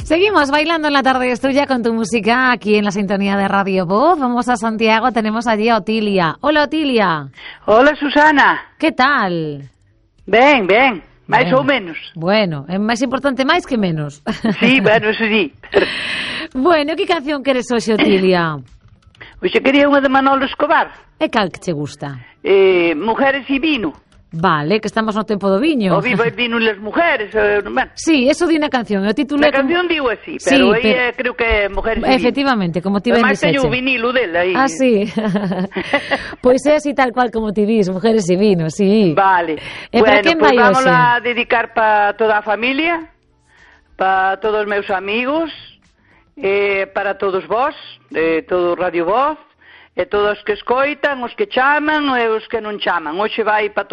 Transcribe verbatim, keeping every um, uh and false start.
Seguimos bailando en la tarde es tuya con tu música aquí en la sintonía de Radio Voz. Vamos a Santiago, tenemos allí a Otilia. Hola, Otilia. Hola, Susana. Que tal? Ben, ben, máis Bueno. ou menos. Bueno, é máis importante máis que menos. Sí, bueno, eso sí. Bueno, que canción queres hoxe, Otilia? Oxe, quería unha de Manolo Escobar. E cal que che gusta? Eh, Mujeres e vino. Vale, que estamos no tempo do viño. O viva el vino e las mujeres. Eh, bueno. Sí, eso di na canción. O título Na é como... canción digo así, pero Sí, aí pero- eh, creo que é Mujeres e vino. Efectivamente, como ti ben Ademais teño dixeche. o vinilo dele aí. Ah, sí. Pois é así tal cual como ti dis, Mujeres e vino, sí. Vale. E para Bueno, quen pues vai vamos hoxe? a dedicar para toda a familia, para todos os meus amigos, eh, para todos vós, de todo Radio Voz, e todos os que escoitan, os que chaman e os que non chaman. Hoxe vai para